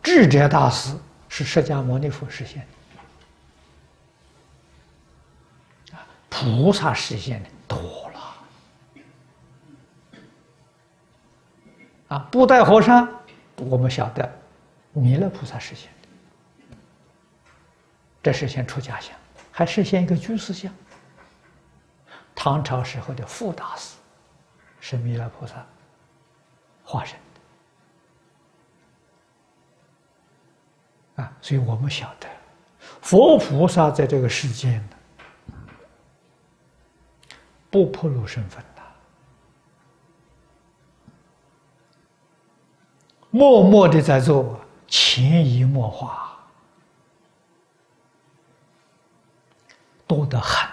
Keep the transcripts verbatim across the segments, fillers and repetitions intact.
智者大师是释迦牟尼佛实现的，菩萨实现的多了。啊，布袋和尚，我们晓得，弥勒菩萨实现的，这实现出家相，还实现一个居士相。唐朝时候的傅大师是弥勒菩萨化身的啊，所以我们晓得，佛菩萨在这个世间呢，不暴露身份的，默默的在做，潜移默化，多得很。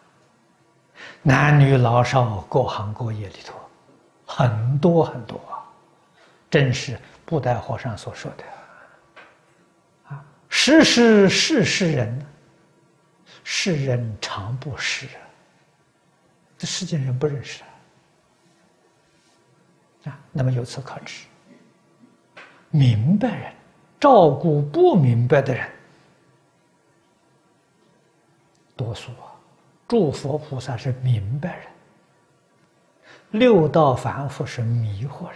男女老少各行各业里头，很多很多啊，正是布袋和尚所说的啊，识是是是人，世人常不识啊，这世间人不认识啊。那么由此可知，明白人照顾不明白的人，多数啊。诸佛菩萨是明白人，六道凡夫是迷惑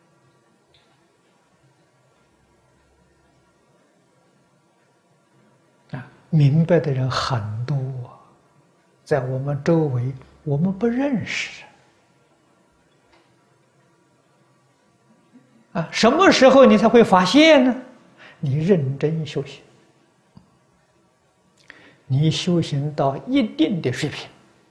人。啊，明白的人很多，在我们周围，我们不认识。啊，什么时候你才会发现呢？你认真修行。你修行到一定的水平，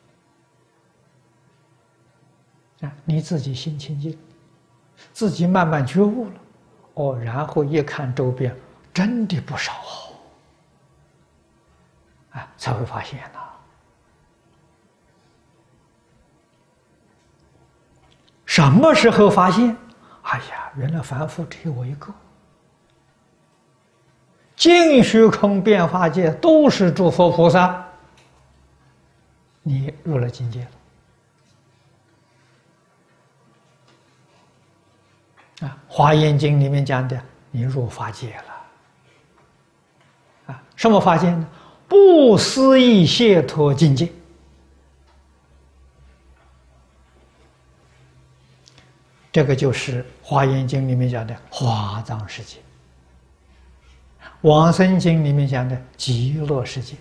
啊，你自己心清净，自己慢慢觉悟了，哦，然后一看周边，真的不少，啊，才会发现呐、啊。什么时候发现？哎呀，原来凡夫只有我一个。尽虚空变化界都是诸佛菩萨，你入了境界了。啊，《华严经》里面讲的，你入法界了。啊，什么法界呢？不思议解脱境界。这个就是《华严经》里面讲的华藏世界。往生经里面讲的极乐世界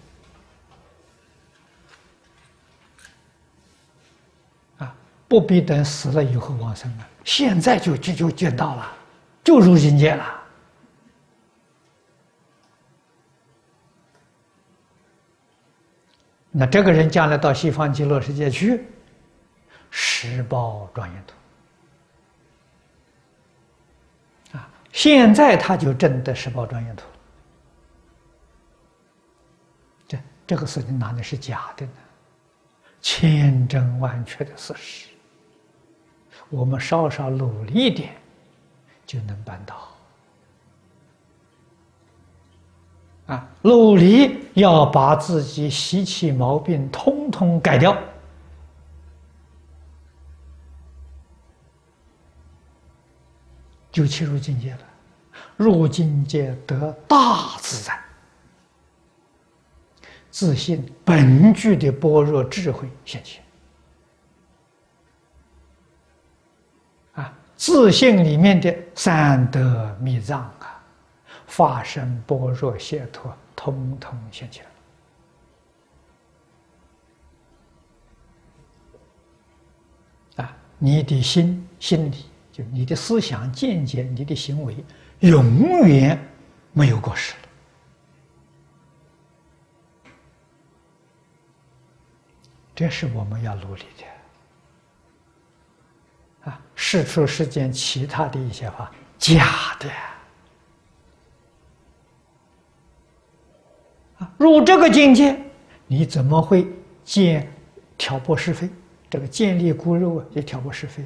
啊，不必等死了以后往生了，现在就就就见到了，就入境界了。那这个人将来到西方极乐世界去，十报庄严土啊，现在他就证得十报庄严土。这这个事情哪里是假的呢？千真万确的事实。我们稍稍努力一点，就能办到。啊，努力要把自己习气毛病通通改掉，就切入境界了。入境界得大自在。自信本具的般若智慧现前，啊，自信里面的三德密藏啊，法身般若解脱，通通现前了。啊，你的心心理，就你的思想见解，你的行为，永远没有过失了。这是我们要努力的啊！世出世间其他的一些法假的啊！入这个境界，你怎么会见挑拨是非？这个见利孤肉啊，也挑拨是非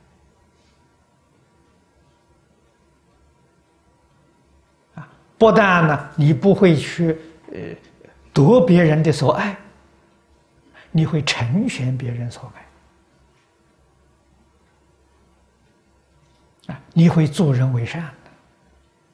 啊！啊，不但呢，你不会去呃夺别人的所爱。你会成全别人所爱啊！你会助人为善。